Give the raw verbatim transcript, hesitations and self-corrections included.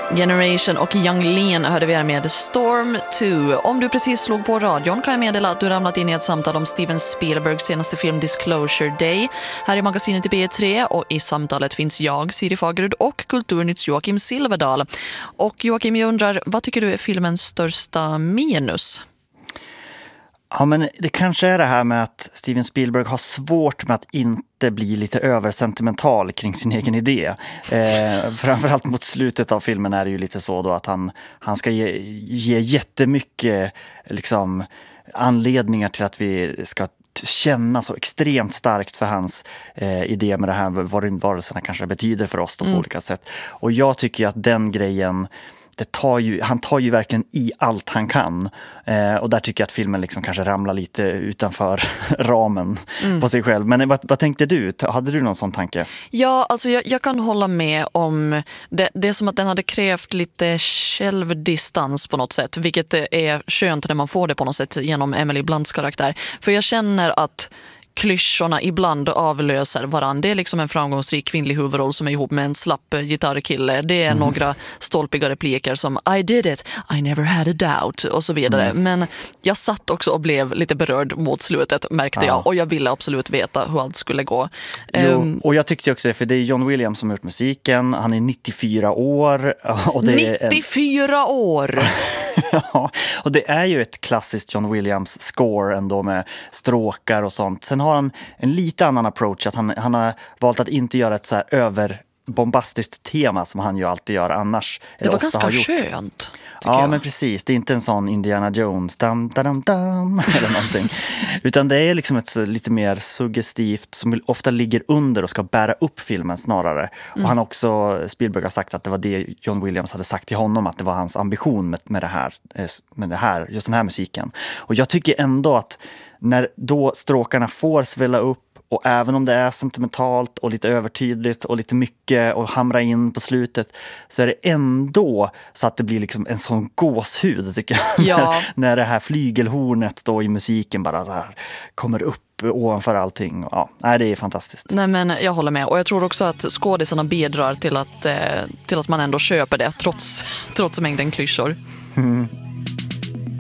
Generation och Yung Lean hörde vi här med Storm två. Om du precis slog på radion kan jag meddela att du ramlat in i ett samtal om Steven Spielbergs senaste film Disclosure Day. Här är magasinet i B tre och i samtalet finns jag, Siri Fagerud, och Kulturnytts Joakim Silverdal. Och Joakim, jag undrar, vad tycker du är filmens största minus? Ja, men det kanske är det här med att Steven Spielberg har svårt med att inte bli lite översentimental kring sin egen idé. Eh, framförallt mot slutet av filmen är det ju lite så då att han, han ska ge, ge jättemycket liksom, anledningar till att vi ska känna så extremt starkt för hans eh, idé med det här, vad rymdvarelserna kanske betyder för oss då, på mm. olika sätt. Och jag tycker att den grejen, det tar ju, han tar ju verkligen i allt han kan. Eh, och där tycker jag att filmen liksom kanske ramlar lite utanför ramen mm. på sig själv. Men vad, vad tänkte du? Hade du någon sån tanke? Ja, alltså jag, jag kan hålla med om det. Det är som att den hade krävt lite självdistans på något sätt. Vilket är skönt när man får det på något sätt genom Emily Blunts karaktär. För jag känner att klyschorna ibland avlöser varandra. Det är liksom en framgångsrik kvinnlig huvudroll som är ihop med en slapp gitarrkille. Det är mm. några stolpiga repliker som I did it, I never had a doubt och så vidare. Mm. Men jag satt också och blev lite berörd mot slutet, märkte ja. jag. Och jag ville absolut veta hur allt skulle gå. Jo, um, och jag tyckte också det, för det är John Williams som har gjort musiken. Han är nittiofyra år. Och det nittiofyra är en... år! Ja, och det är ju ett klassiskt John Williams score ändå med stråkar och sånt. Sen har han en lite annan approach, att han, han har valt att inte göra ett så här överbombastiskt tema som han ju alltid gör annars. Det var ganska skönt. Ja, jag. men precis. Det är inte en sån Indiana Jones dam, dam, dam, eller någonting. Utan det är liksom ett lite mer suggestivt som ofta ligger under och ska bära upp filmen snarare. Mm. Och han också, Spielberg har sagt att det var det John Williams hade sagt till honom, att det var hans ambition med, med, det här, med det här, just den här musiken. Och jag tycker ändå att när då stråkarna får svälla upp, och även om det är sentimentalt och lite övertydligt och lite mycket och hamra in på slutet, så är det ändå så att det blir liksom en sån gåshud, tycker jag. Ja. när, när det här flygelhornet då i musiken bara så här kommer upp ovanför allting. Ja, nej, det är fantastiskt. Nej, men jag håller med. Och jag tror också att skådisarna bidrar till att, eh, till att man ändå köper det trots, trots mängden klyschor. Mm.